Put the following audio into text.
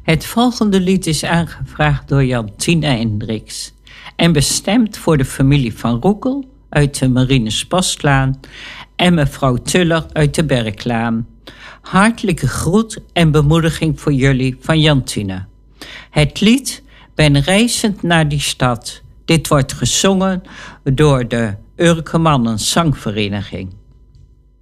Het volgende lied is aangevraagd door Jantine Hendricks en bestemd voor de familie van Roekel uit de Marinus Postlaan en mevrouw Tuller uit de Berklaan. Hartelijke groet en bemoediging voor jullie van Jantine. Het lied Ben reizend naar die stad. Dit wordt gezongen door de Urkemannen Zangvereniging.